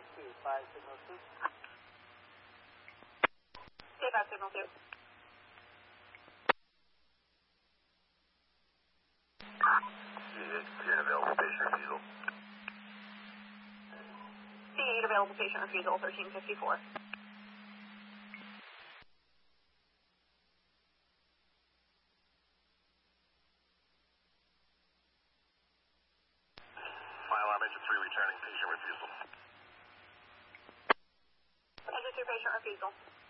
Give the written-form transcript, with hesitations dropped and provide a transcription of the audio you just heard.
5 signal 2. Okay, 5 signal 2. C8 available patient refusal. C8 available patient refusal 1354. Fire alarm engine 3 returning patient refusal. Engine 2 patient refusal.